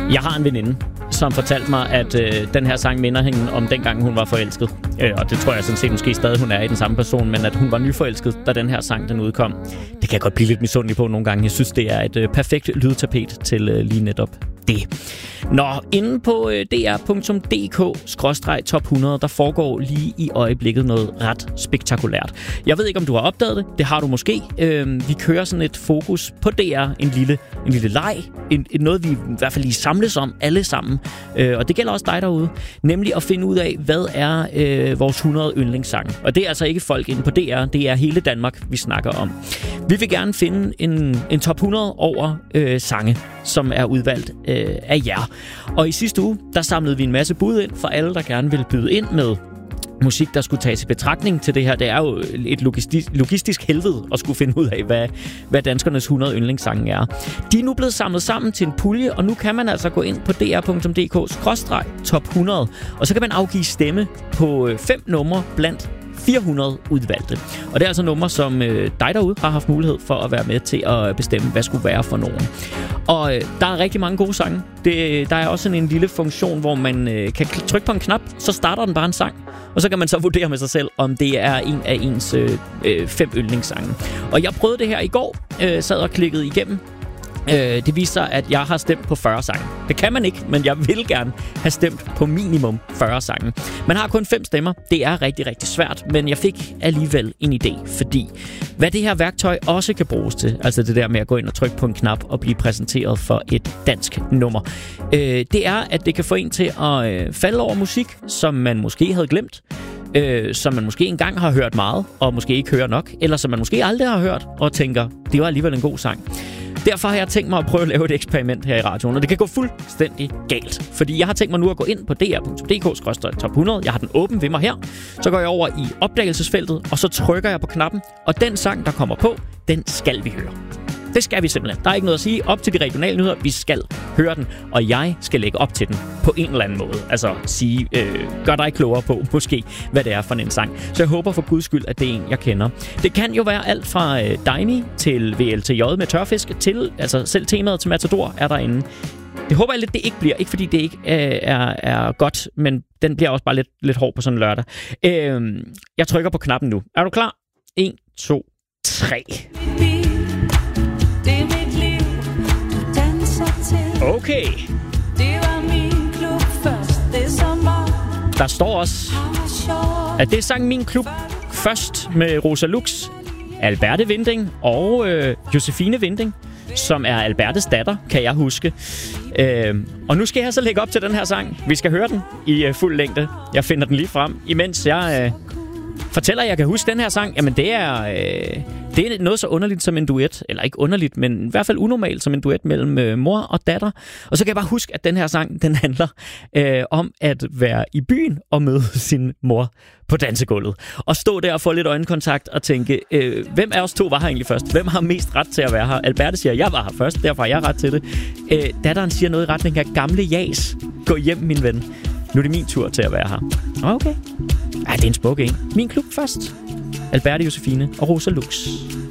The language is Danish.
Jeg har en veninde, som fortalte mig, at den her sang minder hende om dengang, hun var forelsket. Og det tror jeg sådan set måske stadig, hun er i den samme person, men at hun var nyforelsket, da den her sang den udkom. Det kan jeg godt blive lidt misundelig på nogle gange. Jeg synes, det er et perfekt lydtapet til lige netop det. Nå, inde på dr.dk/top 100, der foregår lige i øjeblikket noget ret spektakulært. Jeg ved ikke, om du har opdaget det. Det har du måske. Vi kører sådan et fokus på DR, en lille leg. Noget, vi i hvert fald lige samles om alle sammen. Og det gælder også dig derude. Nemlig at finde ud af, hvad er vores 100 yndlingssange. Og det er altså ikke folk inde på DR. Det er hele Danmark, vi snakker om. Vi vil gerne finde en top 100 over sange, som er udvalgt af jer. Og i sidste uge, der samlede vi en masse bud ind for alle, der gerne vil byde ind med musik, der skulle tages i betragtning til det her. Det er jo et logistisk helvede at skulle finde ud af, hvad danskernes 100 yndlingssange er. De er nu blevet samlet sammen til en pulje, og nu kan man altså gå ind på dr.dk/top 100, og så kan man afgive stemme på 5 numre blandt 400 udvalgte. Og det er altså numre, som dig derude har haft mulighed for at være med til at bestemme, hvad skulle være for nogen. Og der er rigtig mange gode sange. Der er også sådan en lille funktion, hvor man kan trykke på en knap, så starter den bare en sang. Og så kan man så vurdere med sig selv, om det er en af ens 5 yndlingssange. Og jeg prøvede det her i går, sad og klikkede igennem. Det viser sig, at jeg har stemt på 40 sange. Det kan man ikke, men jeg vil gerne have stemt på minimum 40 sange. Man har kun 5 stemmer. Det er rigtig, rigtig svært, men jeg fik alligevel en idé, fordi hvad det her værktøj også kan bruges til, altså det der med at gå ind og trykke på en knap og blive præsenteret for et dansk nummer, det er, at det kan få en til at falde over musik, som man måske havde glemt, som man måske engang har hørt meget, og måske ikke hører nok, eller som man måske aldrig har hørt, og tænker, det var alligevel en god sang. Derfor har jeg tænkt mig at prøve at lave et eksperiment her i radioen, og det kan gå fuldstændig galt. Fordi jeg har tænkt mig nu at gå ind på dr.dk/top 100. Jeg har den åben ved mig her. Så går jeg over i opdagelsesfeltet, og så trykker jeg på knappen. Og den sang, der kommer på, den skal vi høre. Det skal vi simpelthen. Der er ikke noget at sige. Op til de regionale nyheder. Vi skal høre den, og jeg skal lægge op til den på en eller anden måde. Altså sige, gør dig klogere på måske, hvad det er for en sang. Så jeg håber for guds skyld, at det er en, jeg kender. Det kan jo være alt fra Daini til VLTJ med tørfisk til, altså selv temaet til Matador er derinde. Det håber jeg lidt, det ikke bliver. Ikke fordi det ikke er godt, men den bliver også bare lidt hård på sådan en lørdag. Jeg trykker på knappen nu. Er du klar? 1, 2, 3. Okay. Der står også, at det er sangen Min Klub først med Rosa Lux, Alberte Winding og Josefine Winding, som er Albertes datter, kan jeg huske. Og nu skal jeg så lægge op til den her sang. Vi skal høre den i fuld længde. Jeg finder den lige frem, imens jeg fortæller, at jeg kan huske den her sang. Jamen det er noget så underligt som en duet. Eller ikke underligt, men i hvert fald unormalt som en duet mellem mor og datter. Og så kan jeg bare huske, at den her sang, den handler om at være i byen og møde sin mor på dansegulvet. Og stå der og få lidt øjenkontakt og tænke, hvem af os to var her egentlig først? Hvem har mest ret til at være her? Alberte siger, jeg var her først, derfor har jeg ret til det. Datteren siger noget i retning af gamle jas. Gå hjem, min ven. Nu er det min tur til at være her. Okay. Ej, det er en smuk en. Min Klub først. Alberte, Josefine og Rosa Lux.